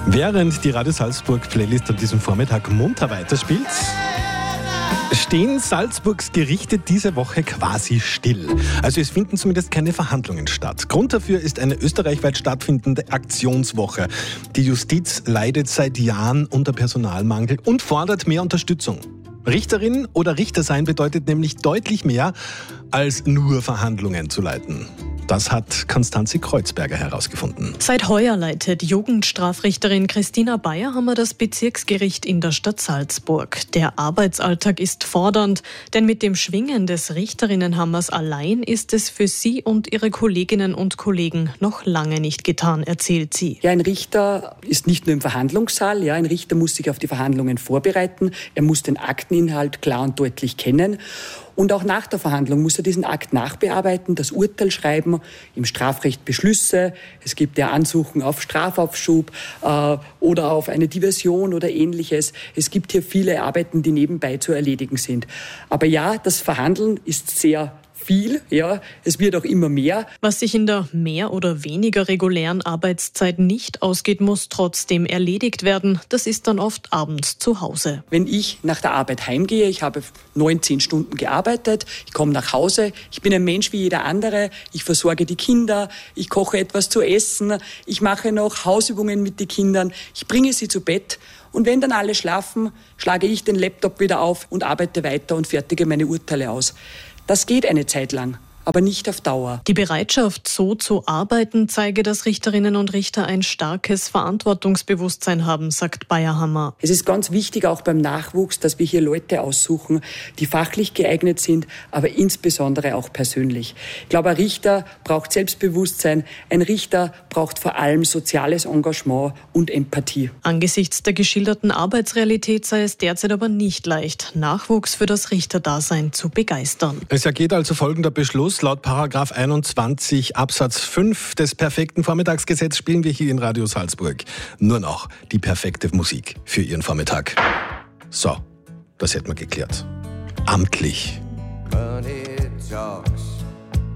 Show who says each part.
Speaker 1: Während die Radio Salzburg Playlist an diesem Vormittag munter weiterspielt, stehen Salzburgs Gerichte diese Woche quasi still. Also es finden zumindest keine Verhandlungen statt. Grund dafür ist eine österreichweit stattfindende Aktionswoche. Die Justiz leidet seit Jahren unter Personalmangel und fordert mehr Unterstützung. Richterin oder Richter sein bedeutet nämlich deutlich mehr, als nur Verhandlungen zu leiten. Das hat Konstanze Kreuzberger herausgefunden.
Speaker 2: Seit heuer leitet Jugendstrafrichterin Christina Bayerhammer das Bezirksgericht in der Stadt Salzburg. Der Arbeitsalltag ist fordernd, denn mit dem Schwingen des Richterinnenhammers allein ist es für sie und ihre Kolleginnen und Kollegen noch lange nicht getan, erzählt sie.
Speaker 3: Ja, ein Richter ist nicht nur im Verhandlungssaal. Ja, ein Richter muss sich auf die Verhandlungen vorbereiten. Er muss den Akteninhalt klar und deutlich kennen. Und auch nach der Verhandlung muss er diesen Akt nachbearbeiten, das Urteil schreiben, im Strafrecht Beschlüsse. Es gibt ja Ansuchen auf Strafaufschub oder auf eine Diversion oder Ähnliches. Es gibt hier viele Arbeiten, die nebenbei zu erledigen sind. Aber ja, das Verhandeln ist sehr viel, ja, es wird auch immer mehr.
Speaker 2: Was sich in der mehr oder weniger regulären Arbeitszeit nicht ausgeht, muss trotzdem erledigt werden. Das ist dann oft abends zu Hause.
Speaker 3: Wenn ich nach der Arbeit heimgehe, ich habe 19 Stunden gearbeitet, ich komme nach Hause, ich bin ein Mensch wie jeder andere, ich versorge die Kinder, ich koche etwas zu essen, ich mache noch Hausübungen mit den Kindern, ich bringe sie zu Bett. Und wenn dann alle schlafen, schlage ich den Laptop wieder auf und arbeite weiter und fertige meine Urteile aus. Das geht eine Zeit lang, aber nicht auf Dauer.
Speaker 2: Die Bereitschaft, so zu arbeiten, zeige, dass Richterinnen und Richter ein starkes Verantwortungsbewusstsein haben, sagt Bayerhammer.
Speaker 3: Es ist ganz wichtig, auch beim Nachwuchs, dass wir hier Leute aussuchen, die fachlich geeignet sind, aber insbesondere auch persönlich. Ich glaube, ein Richter braucht Selbstbewusstsein, ein Richter braucht vor allem soziales Engagement und Empathie.
Speaker 2: Angesichts der geschilderten Arbeitsrealität sei es derzeit aber nicht leicht, Nachwuchs für das Richterdasein zu begeistern.
Speaker 1: Es ergeht also folgender Beschluss. Laut § 21 Absatz 5 des perfekten Vormittagsgesetzes spielen wir hier in Radio Salzburg nur noch die perfekte Musik für Ihren Vormittag. So, das hätten wir geklärt. Amtlich.
Speaker 4: Money talks.